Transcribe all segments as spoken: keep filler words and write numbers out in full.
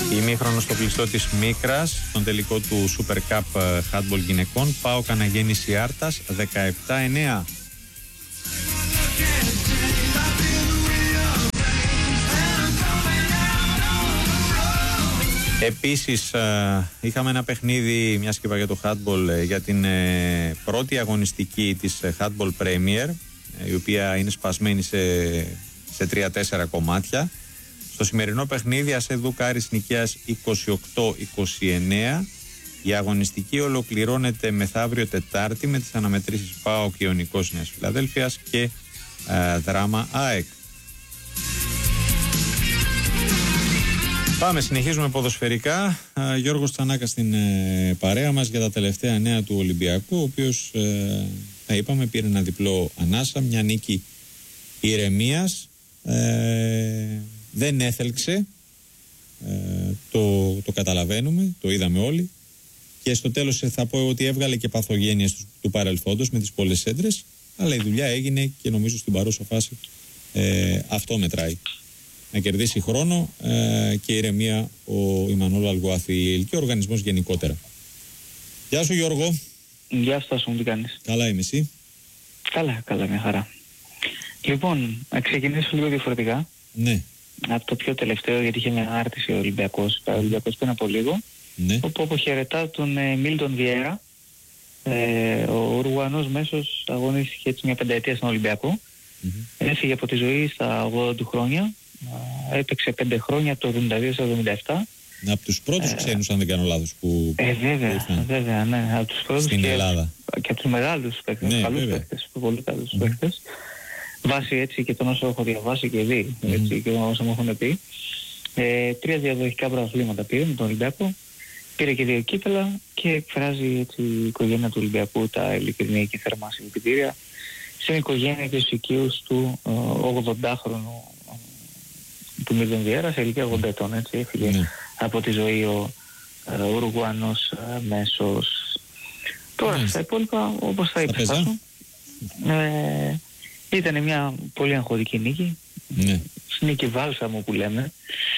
Ημίχρονο στο κλειστό της Μίκρας, στον τελικό του Super Cup Handball γυναικών. ΠΑΟΚ Αναγέννηση Άρτας δεκαεπτά εννέα. Επίσης είχαμε ένα παιχνίδι, μιας και είπα για το handball, για την πρώτη αγωνιστική της Handball Premier, η οποία είναι σπασμένη σε, σε τρία τέσσερα κομμάτια. Στο σημερινό παιχνίδι Ασεδού Άρης Νικαίας είκοσι οκτώ είκοσι εννέα. Η αγωνιστική ολοκληρώνεται μεθαύριο Τετάρτη με τις αναμετρήσεις ΠΑΟΚ Ιωνικός Νέας Φιλαδέλφειας και ε, Δράμα ΑΕΚ. Πάμε, συνεχίζουμε ποδοσφαιρικά. Ε, Γιώργος Τσανάκας στην ε, παρέα μας για τα τελευταία νέα του Ολυμπιακού, ο οποίος, ε, θα είπαμε, πήρε ένα διπλό ανάσα, μια νίκη ηρεμίας. Ε, δεν έθελξε, ε, το, το καταλαβαίνουμε, το είδαμε όλοι, και στο τέλος θα πω ότι έβγαλε και παθογένειες του, του παρελθόντος με τις πολλές έντρες, αλλά η δουλειά έγινε και νομίζω στην παρούσα φάση ε, αυτό μετράει. Να κερδίσει χρόνο ε, και ηρεμία ο Ιμανόλ Αλγουάθη και ο οργανισμός γενικότερα. Γεια σου Γιώργο. Γεια σου Τάσο, μου τι κάνεις? Καλά είμαι, εσύ? Καλά, καλά, μια χαρά. Λοιπόν, να ξεκινήσω λίγο διαφορετικά. Ναι. Από το πιο τελευταίο, γιατί είχε μια άρτηση ο Ολυμπιακός. Ο Ολυμπιακός πριν από λίγο. Ναι. Όπου αποχαιρετά τον ε, Μίλτον Βιέρα. Ε, ο Ουρουγουανός μέσος αγωνίστηκε έτσι μια πενταετία στον Ολυμπιακό. Mm-hmm. Έφυγε από τη ζωή στα ογδόντα του χρόνια. Ε, έπαιξε πέντε χρόνια, το εβδομήντα δύο στο εβδομήντα επτά. Από τους πρώτους ε, ξένους, αν δεν κάνω λάθος, που ε, βέβαια, που βέβαια, ναι. Από τους πρώτους στην και, Ελλάδα. Και από τους μεγάλους παίκτες, ναι, καλούς παίκτες, πολύ καλούς mm-hmm. παίκτες. Βάσει έτσι και τον όσο έχω διαβάσει και δει, mm-hmm. έτσι, και όσο μου έχουν πει. Ε, τρία διαδοχικά πρωταθλήματα πήρε με τον Ολυμπιακό. Πήρε και δύο κύπελα και εκφράζει έτσι η οικογένεια του Ολυμπιακού τα ειλικρινή και θερμά συλληπιτήρια στην οικογένεια και στους οικείους του ε, ογδοντάχρονου ε, του Μίλτον Βιέρα, σε ηλικία ογδόντα ετών, έτσι, έφυγε mm. από τη ζωή ο ε, Ουρουγουανός ε, μέσος. Τώρα, mm. στα υπόλοιπα, όπως θα είπες, ε, ήταν μια πολύ αγχωτική νίκη, mm. νίκη βάλσαμο που λέμε,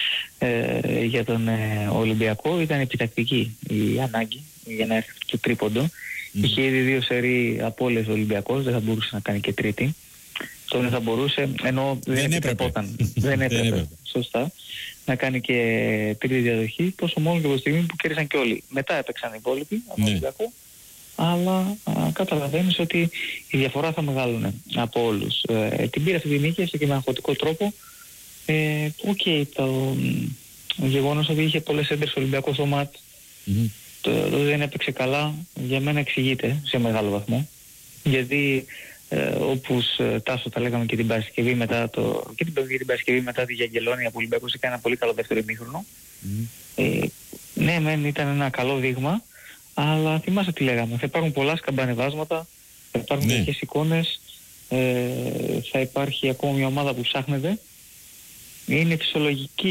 ε, για τον ε, Ολυμπιακό. Ήταν επιτακτική η ανάγκη για να έρθει το τρίποντο. Mm. Είχε ήδη δύο σερί απώλειες ο Ολυμπιακός, δεν θα μπορούσε να κάνει και τρίτη. Τώρα θα μπορούσε, ενώ δεν, δεν επιτρεπόταν, δεν έπρεπε, σωστά, να κάνει και τρίτη διαδοχή, τόσο μόνο και από τη στιγμή που κέρδισαν και όλοι. Μετά έπαιξαν οι υπόλοιποι από τον Ολυμπιακό, αλλά α, καταλαβαίνεις ότι η διαφορά θα μεγαλώνε από όλους. Ε, την πήρε αυτή τη νίκη και με αγχωτικό τρόπο. Ε, Οκ, okay, το, το γεγονός ότι είχε πολλές έντρες στο Ολυμπιακό στο ΜΑΤ, mm-hmm. το, το δεν έπαιξε καλά, για μένα εξηγείται σε μεγάλο βαθμό. Γιατί ε, όπως ε, Τάσο τα λέγαμε και την Παρασκευή μετά το, και την, και την Παρασκευή μετά τη Γιαγγελόνια που ο Ολυμπιακός έκανε ένα πολύ καλό δεύτερο ημίχρονο. Mm-hmm. Ε, ναι, μεν ήταν ένα καλό δείγμα, αλλά θυμάσαι τι λέγαμε, θα υπάρχουν πολλά σκαμπανεβάσματα, θα υπάρχουν ναι. τέτοιες εικόνες, ε, θα υπάρχει ακόμα μια ομάδα που ψάχνεται. Είναι φυσιολογική